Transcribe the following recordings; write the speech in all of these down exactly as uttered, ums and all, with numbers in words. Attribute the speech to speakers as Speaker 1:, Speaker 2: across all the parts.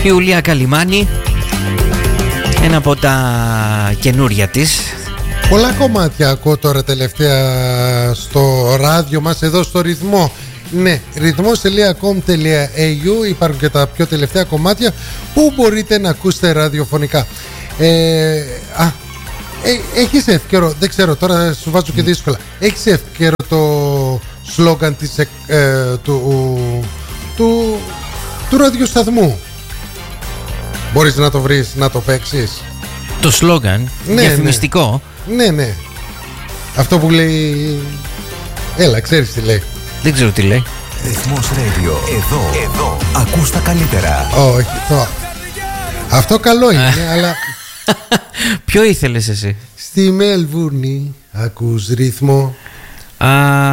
Speaker 1: Η Ιουλία Καλιμάνη, ένα από τα καινούρια της.
Speaker 2: Πολλά κομμάτια ακούω τώρα τελευταία στο ράδιο μας εδώ στο ρυθμό. Ναι, ρυθμός τελεία κομ τελεία έι γιου υπάρχουν και τα πιο τελευταία κομμάτια που μπορείτε να ακούσετε ραδιοφωνικά. ε, Α, ε, έχεις εύκαιρο, δεν ξέρω, τώρα σου βάζω και δύσκολα. Έχεις εύκαιρο το σλόγγαν της, ε, του, του, του ραδιοσταθμού? Μπορείς να το βρεις, να το παίξεις?
Speaker 1: Το σλόγγαν, ναι, διαφημιστικό.
Speaker 2: Ναι, ναι. Αυτό που λέει. Έλα, ξέρεις τι λέει.
Speaker 1: Δεν ξέρω τι λέει.
Speaker 3: Ρυθμός Radio. Εδώ, εδώ. Ακούς τα καλύτερα.
Speaker 2: Όχι, το... αυτό καλό είναι, αλλά.
Speaker 1: Ποιο ήθελες εσύ?
Speaker 2: Στη Μελβούρνη ακούς ρυθμό.
Speaker 1: Α,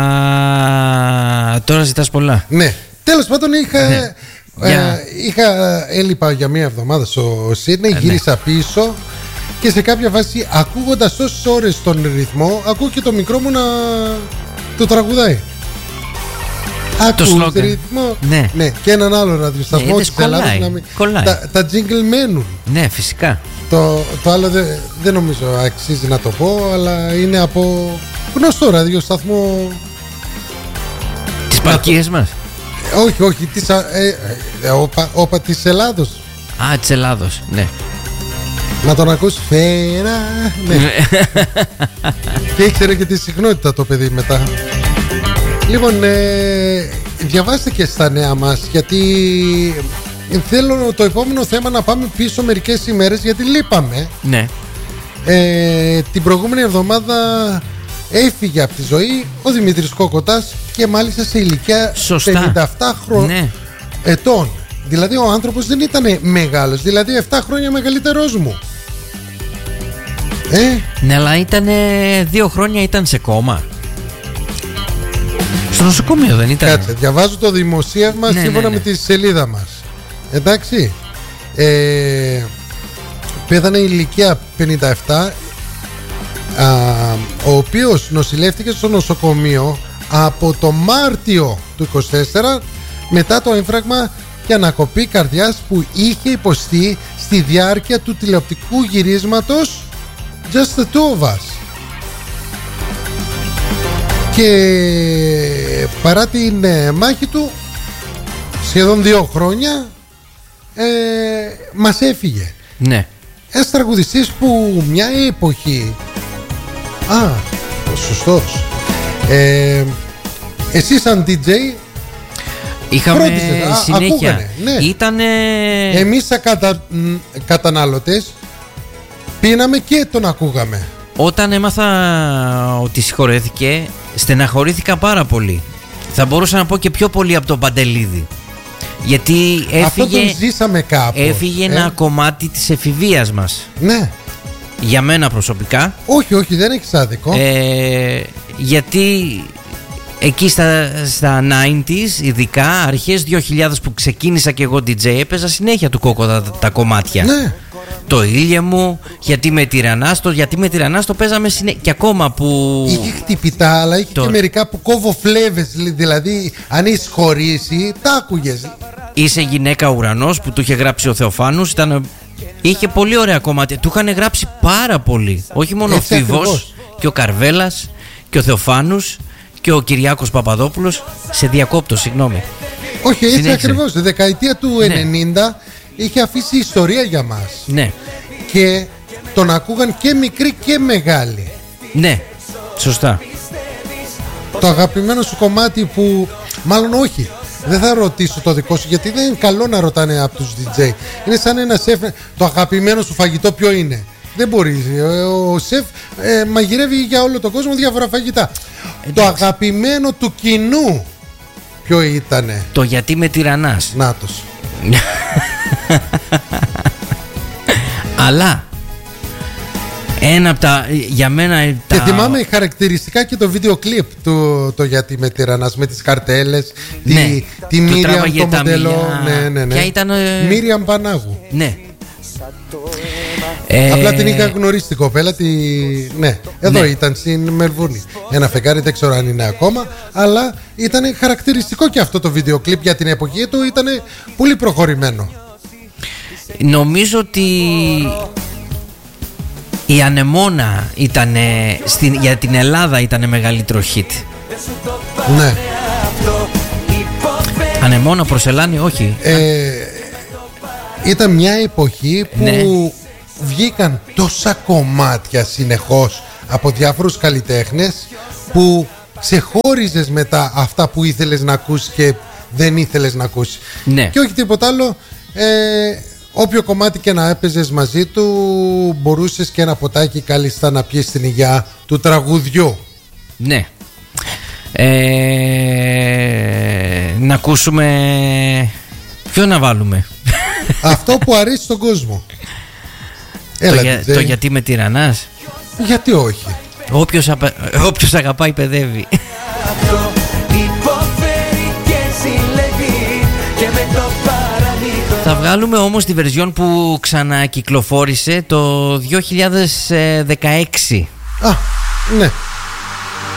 Speaker 1: τώρα ζητάς πολλά.
Speaker 2: Ναι. Τέλος πάντων είχα.
Speaker 1: Ναι.
Speaker 2: Ε,
Speaker 1: Για...
Speaker 2: είχα έλειπα για μία εβδομάδα στο Σίδνεϊ,
Speaker 1: ναι.
Speaker 2: Γύρισα πίσω και σε κάποια φάση, ακούγοντας τόσες ώρες τον ρυθμό, ακούω και το μικρό μου να το τραγουδάει. Ακούς ρυθμό.
Speaker 1: Ναι.
Speaker 2: Ναι. Και έναν άλλο ραδιοσταθμό
Speaker 1: ναι,
Speaker 2: της Ελλάδας να μην... Τα, τα jingle μένουν.
Speaker 1: Ναι, φυσικά.
Speaker 2: Το, το άλλο δεν δε νομίζω αξίζει να το πω, αλλά είναι από γνωστό ραδιοσταθμό
Speaker 1: τις παρκίες μας.
Speaker 2: Όχι, όχι, της, ε, ε, όπα, όπα της Ελλάδος.
Speaker 1: Α, της Ελλάδος, ναι.
Speaker 2: Να τον ακούς, φέρα. Ναι. Και ήξερε και τη συχνότητα το παιδί μετά. Λοιπόν, ε, διαβάστε και στα νέα μας, γιατί θέλω το επόμενο θέμα να πάμε πίσω μερικές ημέρες, γιατί λείπαμε.
Speaker 1: Ναι.
Speaker 2: ε, Την προηγούμενη εβδομάδα έφυγε από τη ζωή ο Δημήτρης Κόκοτας, και μάλιστα σε ηλικία
Speaker 1: σωστά.
Speaker 2: πενήντα επτά χρονών, ναι. ετών. Δηλαδή ο άνθρωπος δεν ήταν μεγάλος, δηλαδή επτά χρόνια μεγαλύτερός μου. Ε?
Speaker 1: Ναι, αλλά ήταν δύο χρόνια ήταν σε κόμμα. Στο νοσοκομείο δεν ήταν?
Speaker 2: Κάτσε, διαβάζω το δημοσίευμα, ναι, σύμφωνα ναι, ναι. με τη σελίδα μας. Εντάξει. ε, Πέθανε ηλικία πενήντα επτά, α, ο οποίος νοσηλεύτηκε στο νοσοκομείο από το Μάρτιο του είκοσι τέσσερα μετά το έμφραγμα και ανακοπή καρδιάς που είχε υποστεί στη διάρκεια του τηλεοπτικού γυρίσματος Just the Two of Us. Και παρά την ε, μάχη του σχεδόν δύο χρόνια ε, μας έφυγε.
Speaker 1: Ναι.
Speaker 2: Ένας τραγουδιστής που μια εποχή. Α, σωστός. ε, Εσύ σαν ντι τζέι
Speaker 1: είχαμε
Speaker 2: φρόντισες, α,
Speaker 1: συνέχεια
Speaker 2: ακούγανε, ναι.
Speaker 1: Ήτανε...
Speaker 2: Εμείς σαν κατα... καταναλωτές πίναμε και τον ακούγαμε.
Speaker 1: Όταν έμαθα ότι συγχωρέθηκε, στεναχωρήθηκα πάρα πολύ. Θα μπορούσα να πω και πιο πολύ από τον Παντελίδη. Γιατί έφυγε,
Speaker 2: αυτό τον ζήσαμε κάπου.
Speaker 1: Έφυγε ε? ένα κομμάτι της εφηβείας μας.
Speaker 2: Ναι.
Speaker 1: Για μένα προσωπικά.
Speaker 2: Όχι, όχι, δεν έχεις άδικο.
Speaker 1: ε, Γιατί εκεί στα, στα ενενήντα, ειδικά αρχές δύο χιλιάδες που ξεκίνησα και εγώ ντι τζέι, έπαιζα συνέχεια του Κόκοτα τα, τα κομμάτια.
Speaker 2: Ναι.
Speaker 1: Το ήλιο μου, γιατί με τυραννάς, το γιατί με τυραννάς το παίζαμε συνέχεια. Και ακόμα που.
Speaker 2: Είχε χτυπητά, αλλά είχε το... και μερικά που κόβω φλέβες. Δηλαδή, αν είσαι χωρίσει, τα άκουγες.
Speaker 1: Είσαι γυναίκα ουρανός που του είχε γράψει ο Θεοφάνους. Ήταν... Είχε πολύ ωραία κομμάτια. Του είχαν γράψει πάρα πολύ. Όχι μόνο ο Φίβος και ο Καρβέλας και ο Θεοφάνους και ο Κυριάκος Παπαδόπουλος. Σε διακόπτω, συγγνώμη.
Speaker 2: Όχι, έτσι ακριβώς. Στη δεκαετία του ναι. ενενήντα είχε αφήσει ιστορία για μας.
Speaker 1: Ναι.
Speaker 2: Και τον ακούγαν και μικροί και μεγάλοι.
Speaker 1: Ναι, σωστά.
Speaker 2: Το αγαπημένο σου κομμάτι που. Μάλλον όχι. Δεν θα ρωτήσω το δικό σου, γιατί δεν είναι καλό να ρωτάνε από τους ντι τζέι. Είναι σαν ένα σεφ. Το αγαπημένο σου φαγητό ποιο είναι? Δεν μπορεί. Ο σεφ ε, μαγειρεύει για όλο τον κόσμο διάφορα φαγητά. Εντάξει. Το αγαπημένο του κοινού ποιο ήτανε?
Speaker 1: Το γιατί με τυραννάς.
Speaker 2: Νάτος.
Speaker 1: Αλλά ένα από τα, για μένα
Speaker 2: και
Speaker 1: τα...
Speaker 2: θυμάμαι χαρακτηριστικά και το βίντεο κλιπ του το γιατί με τυραννάς, με τις καρτέλες,
Speaker 1: ναι,
Speaker 2: τη, τη Μίριαμ το μοντέλο. Ναι, ναι, ναι.
Speaker 1: Ποια ήταν, ε...
Speaker 2: Μίριαμ Πανάγου.
Speaker 1: Ναι.
Speaker 2: Ε... Απλά την είχα γνωρίσει την κοπέλα τη... Ναι, εδώ ναι. Ήταν στην Μελβούρνη. Ένα φεγγάρι, δεν ξέρω αν είναι ακόμα, αλλά ήταν χαρακτηριστικό και αυτό το βίντεο κλιπ για την εποχή του. Ήταν πολύ προχωρημένο.
Speaker 1: νομίζω ότι η Ανεμόνα ήταν, στην, για την Ελλάδα ήταν μεγαλύτερο hit.
Speaker 2: Ναι.
Speaker 1: Ανεμόνα προς Ελλάνη, όχι.
Speaker 2: Ε, ήταν μια εποχή που ναι. βγήκαν τόσα κομμάτια συνεχώς από διάφορους καλλιτέχνες που ξεχώριζες μετά αυτά που ήθελες να ακούσεις και δεν ήθελες να ακούσεις.
Speaker 1: Ναι.
Speaker 2: Και όχι τίποτα άλλο. ε, Όποιο κομμάτι και να έπαιζες μαζί του, μπορούσες και ένα ποτάκι κάλλιστα να πιεις στην υγειά του τραγουδιού.
Speaker 1: Ναι. ε, Να ακούσουμε. Ποιο να βάλουμε?
Speaker 2: Αυτό που αρέσει στον κόσμο. Έλα,
Speaker 1: το, για, το γιατί με τυραννάς.
Speaker 2: Γιατί όχι?
Speaker 1: Όποιος, απα... Όποιος αγαπάει παιδεύει. Θα βγάλουμε όμως τη βερζιόν που ξανακυκλοφόρησε το δύο χιλιάδες δεκαέξι.
Speaker 2: Α, ναι.